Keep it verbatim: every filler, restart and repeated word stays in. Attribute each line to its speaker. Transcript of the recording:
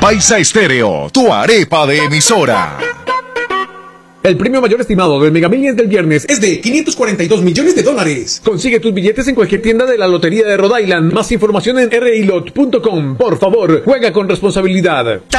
Speaker 1: Paisa Estéreo, tu arepa de emisora.
Speaker 2: El premio mayor estimado del Mega Millions del viernes es de quinientos cuarenta y dos millones de dólares. Consigue tus billetes en cualquier tienda de la Lotería de Rhode Island. Más información en r i lot punto com. Por favor, juega con responsabilidad.